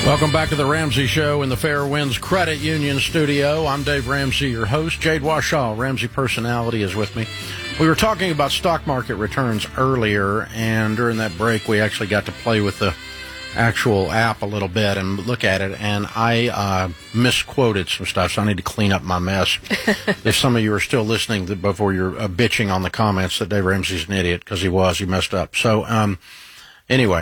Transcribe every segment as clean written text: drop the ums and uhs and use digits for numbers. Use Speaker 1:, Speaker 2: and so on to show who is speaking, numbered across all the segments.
Speaker 1: Welcome back to the Ramsey Show in the Fair Winds Credit Union studio. I'm Dave Ramsey, your host. Jade Washaw, Ramsey Personality, is with me. We were talking about stock market returns earlier, and during that break, we actually got to play with the actual app a little bit and look at it, and I misquoted some stuff, so I need to clean up my mess. If some of you are still listening before you're bitching on the comments that Dave Ramsey's an idiot, because he messed up. So, anyway,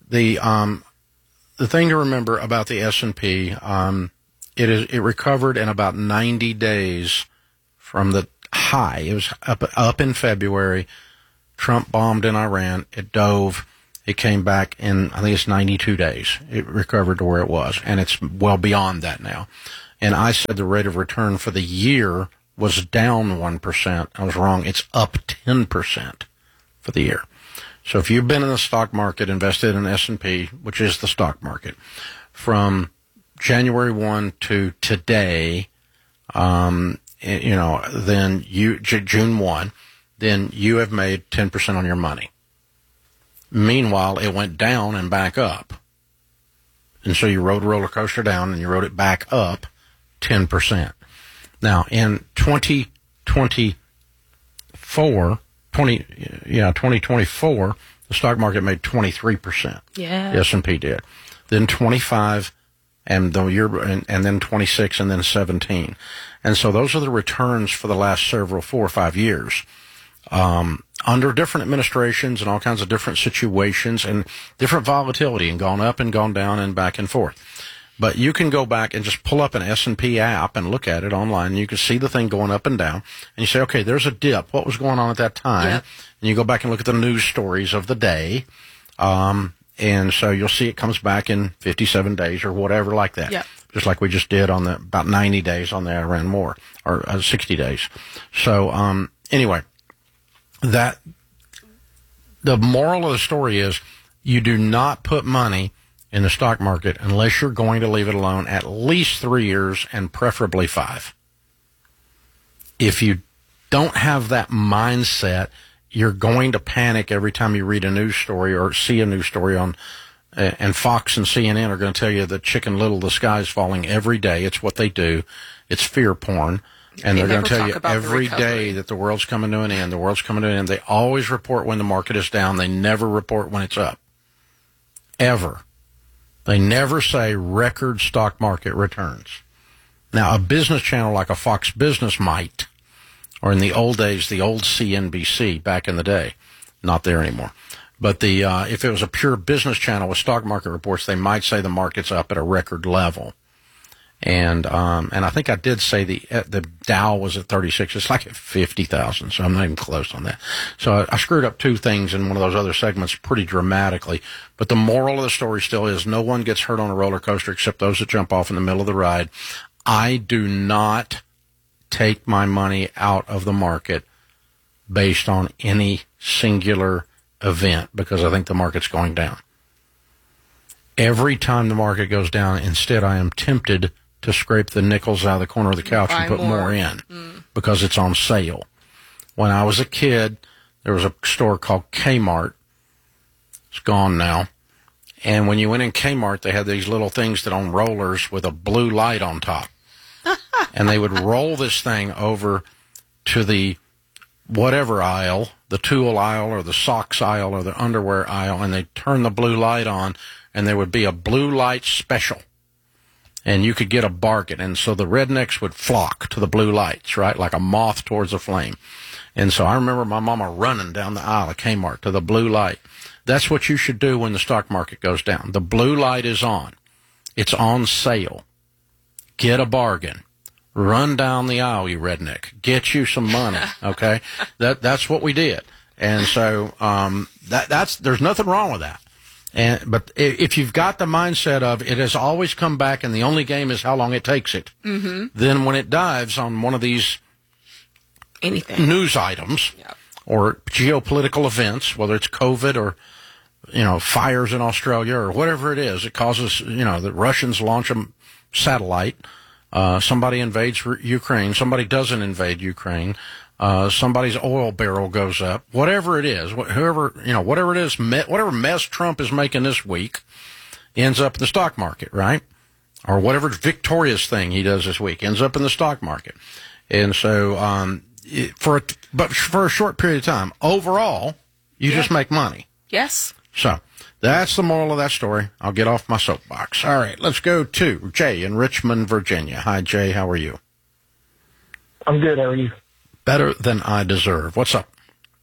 Speaker 1: the thing to remember about the S&P, it recovered in about 90 days from the high. It was up in February. Trump bombed in Iran. It dove. It came back in, I think it's 92 days. It recovered to where it was, and it's well beyond that now. And I said the rate of return for the year was down 1%. I was wrong. It's up 10% for the year. So if you've been in the stock market, invested in S&P, which is the stock market, from January 1 to today, then June 1, then you have made 10% on your money. Meanwhile, it went down and back up. And so you rode a roller coaster down and you rode it back up 10%. Now, in 2024, the stock market made 23%.
Speaker 2: Yeah.
Speaker 1: The S&P did. Then 25, and then 26, and then 17. And so those are the returns for the last 4 or 5 years. Under different administrations and all kinds of different situations and different volatility, and gone up and gone down and back and forth. But you can go back and just pull up an S&P app and look at it online, and you can see the thing going up and down. And you say, okay, there's a dip. What was going on at that time? Yep. And you go back and look at the news stories of the day. And so you'll see it comes back in 57 days or whatever like that. Yep. Just like we just did on about 90 days on the Iran war, or 60 days. So, anyway, the moral of the story is you do not put money in the stock market unless you're going to leave it alone at least 3 years and preferably 5. If you don't have that mindset, you're going to panic every time you read a news story or see a news story on, and Fox and CNN are going to tell you that Chicken Little, the sky is falling every day. It's what they do. It's fear porn. And they're going to tell you every day that the world's coming to an end. The world's coming to an end. They always report when the market is down. They never report when it's up. Ever. They never say record stock market returns. Now, a business channel like a Fox Business might, or in the old days, the old CNBC back in the day, not there anymore. But if it was a pure business channel with stock market reports, they might say the market's up at a record level. And I think I did say the Dow was at 36. It's like at 50,000, so I'm not even close on that. So I screwed up 2 things in one of those other segments pretty dramatically. But the moral of the story still is no one gets hurt on a roller coaster except those that jump off in the middle of the ride. I do not take my money out of the market based on any singular event because I think the market's going down. Every time the market goes down, instead I am tempted to scrape the nickels out of the corner of the couch and put more in because it's on sale. When I was a kid, there was a store called Kmart. It's gone now. And when you went in Kmart, they had these little things that on rollers with a blue light on top. And they would roll this thing over to the whatever aisle, the tool aisle or the socks aisle or the underwear aisle, and they'd turn the blue light on, and there would be a blue light special. And you could get a bargain. And so the rednecks would flock to the blue lights, right? Like a moth towards a flame. And so I remember my mama running down the aisle of Kmart to the blue light. That's what you should do when the stock market goes down. The blue light is on. It's on sale. Get a bargain. Run down the aisle, you redneck. Get you some money, okay? That's what we did. And so there's nothing wrong with that. But if you've got the mindset of it has always come back and the only game is how long it takes it, then when it dives on one of these news items or geopolitical events, whether it's COVID or, fires in Australia or whatever it is, it causes, the Russians launch a satellite, somebody invades Ukraine, somebody doesn't invade Ukraine, somebody's oil barrel goes up, whatever it is, whatever it is, whatever mess Trump is making this week, ends up in the stock market, right? Or whatever victorious thing he does this week ends up in the stock market. And so, for a short period of time, overall, you just make money.
Speaker 2: Yes.
Speaker 1: So that's the moral of that story. I'll get off my soapbox. All right, let's go to Jay in Richmond, Virginia. Hi, Jay. How are you?
Speaker 3: I'm good. How are you?
Speaker 1: Better than I deserve. What's up?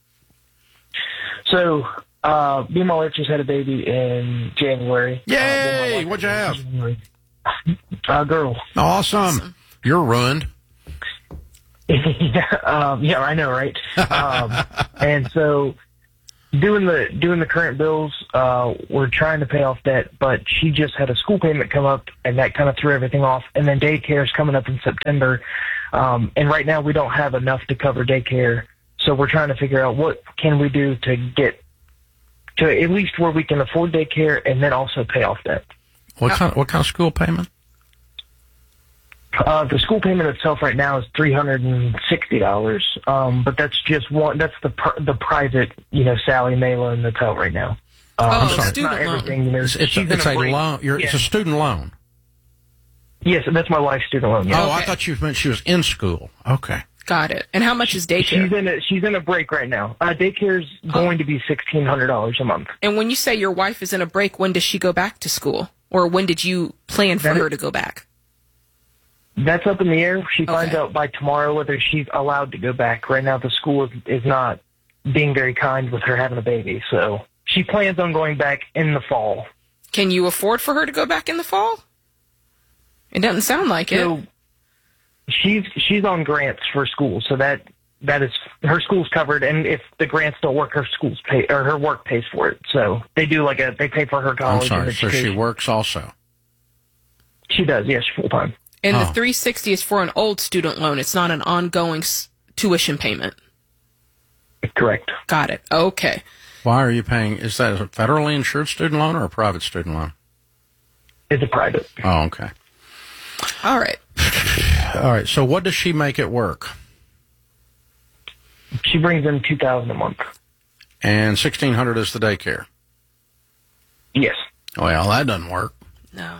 Speaker 3: So, me and my wife just had a baby in January.
Speaker 1: Yay! What'd you have?
Speaker 3: A girl.
Speaker 1: Awesome. You're ruined.
Speaker 3: Yeah, I know, right? And so, doing the current bills, we're trying to pay off debt, but she just had a school payment come up, and that kind of threw everything off. And then daycare is coming up in September, and right now we don't have enough to cover daycare. So we're trying to figure out what can we do to get to at least where we can afford daycare and then also pay off debt.
Speaker 1: What kind of school payment?
Speaker 3: The school payment itself right now is $360, but that's just one. That's the private, Sally Mae loan that's out right now.
Speaker 2: Student
Speaker 3: not
Speaker 2: loan.
Speaker 3: everything.
Speaker 1: It's a loan. It's a student loan.
Speaker 3: Yes, that's my wife's student loan. Yeah.
Speaker 1: Oh, I thought you meant she was in school. Okay.
Speaker 2: Got it. And how much is daycare?
Speaker 3: She's in a break right now. Daycare's going to be $1,600 a month.
Speaker 2: And when you say your wife is in a break, when does she go back to school? Or when did you plan for her to go back?
Speaker 3: That's up in the air. She finds out by tomorrow whether she's allowed to go back. Right now, the school is not being very kind with her having a baby. So she plans on going back in the fall.
Speaker 2: Can you afford for her to go back in the fall? It doesn't sound like it.
Speaker 3: She's on grants for school, so that is her school's covered. And if the grants don't work, her work pays for it. So they do they pay for her college.
Speaker 1: I'm sorry. So she works also.
Speaker 3: She does, yes, full time.
Speaker 2: And the $360 is for an old student loan. It's not an ongoing tuition payment.
Speaker 3: Correct.
Speaker 2: Got it. Okay.
Speaker 1: Why are you paying? Is that a federally insured student loan or a private student loan?
Speaker 3: It's a private.
Speaker 1: Oh, okay.
Speaker 2: All right.
Speaker 1: All right. So what does she make at work?
Speaker 3: She brings in $2,000 a month.
Speaker 1: And $1,600 is the daycare.
Speaker 3: Yes.
Speaker 1: Well, that doesn't work.
Speaker 2: No.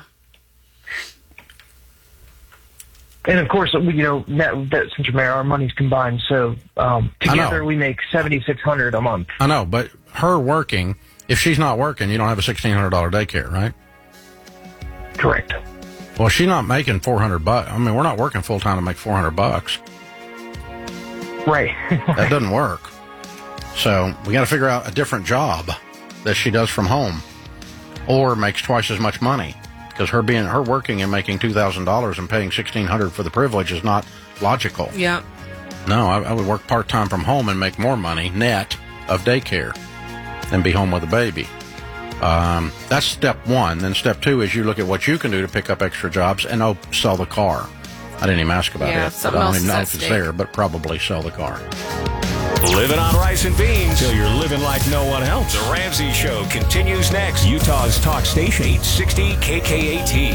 Speaker 3: And of course, that since you're married, our money's combined. So together we make $7,600 a month.
Speaker 1: I know, but her working, if she's not working, you don't have a $1,600 daycare, right?
Speaker 3: Correct.
Speaker 1: Well, she's not making $400. I mean, we're not working full time to make $400.
Speaker 3: Right.
Speaker 1: That doesn't work. So we got to figure out a different job that she does from home, or makes twice as much money. Because her working and making $2,000 and paying $1,600 for the privilege is not logical.
Speaker 2: Yeah.
Speaker 1: No, I would work part time from home and make more money net of daycare, and be home with a baby. That's step one. Then step two is you look at what you can do to pick up extra jobs and sell the car. I didn't even ask about it. I don't even know if it's there, but probably sell the car.
Speaker 4: Living on rice and beans till you're living like no one else. The Ramsey Show continues next. Utah's talk station, 860 KKAT.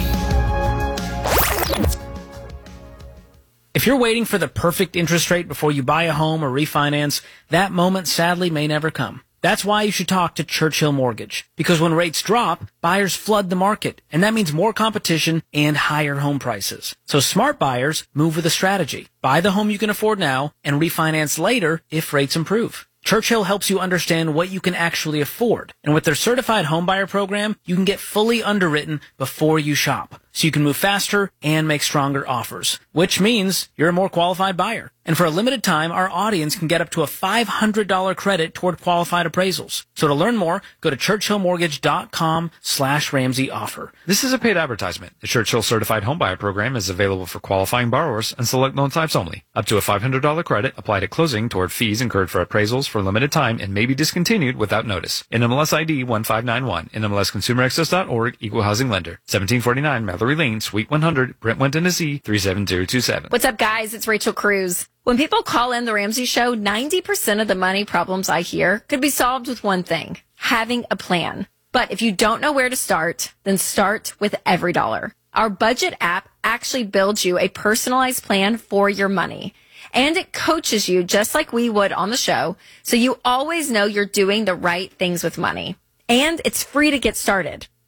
Speaker 5: If you're waiting for the perfect interest rate before you buy a home or refinance, that moment sadly may never come. That's why you should talk to Churchill Mortgage. Because when rates drop, buyers flood the market, and that means more competition and higher home prices. So smart buyers move with a strategy. Buy the home you can afford now and refinance later if rates improve. Churchill helps you understand what you can actually afford. And with their certified homebuyer program, you can get fully underwritten before you shop. So you can move faster and make stronger offers, which means you're a more qualified buyer. And for a limited time, our audience can get up to a $500 credit toward qualified appraisals. So to learn more, go to churchillmortgage.com/Ramsey offer.
Speaker 6: This is a paid advertisement. The Churchill Certified Homebuyer Program is available for qualifying borrowers and select loan types only. Up to a $500 credit applied at closing toward fees incurred for appraisals for a limited time and may be discontinued without notice. NMLS ID 1591. NMLSConsumerAccess.org. Equal Housing Lender. 1749 Mallory Lane, Suite 100, Brentwood, Tennessee 37027.
Speaker 7: What's up, guys? It's Rachel Cruz. When people call in The Ramsey Show, 90% of the money problems I hear could be solved with one thing: having a plan. But if you don't know where to start, then start with EveryDollar. Our budget app actually builds you a personalized plan for your money. And it coaches you just like we would on the show, so you always know you're doing the right things with money. And it's free to get started.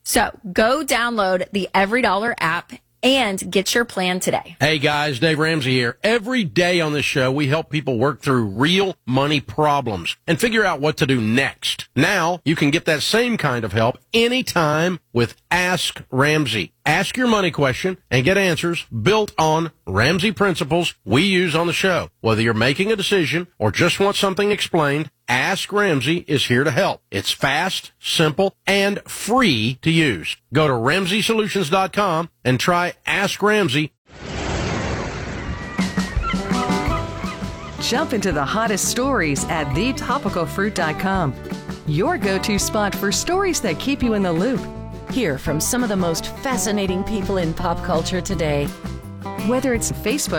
Speaker 7: So go download the EveryDollar app and get your plan today.
Speaker 1: Hey guys, Dave Ramsey here. Every day on this show, we help people work through real money problems and figure out what to do next. Now, you can get that same kind of help anytime with Ask Ramsey. Ask your money question and get answers built on Ramsey principles we use on the show. Whether you're making a decision or just want something explained, Ask Ramsey is here to help. It's fast, simple, and free to use. Go to RamseySolutions.com and try Ask Ramsey.
Speaker 8: Jump into the hottest stories at TheTopicalFruit.com. Your go-to spot for stories that keep you in the loop.
Speaker 9: Hear from some of the most fascinating people in pop culture today.
Speaker 8: Whether it's Facebook,